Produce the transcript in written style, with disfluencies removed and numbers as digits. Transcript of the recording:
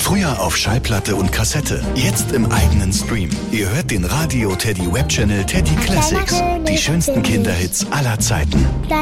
Früher auf Schallplatte und Kassette, jetzt im eigenen Stream. Ihr hört den Radio Teddy Webchannel Teddy Classics. Die schönsten Kinderhits aller Zeiten.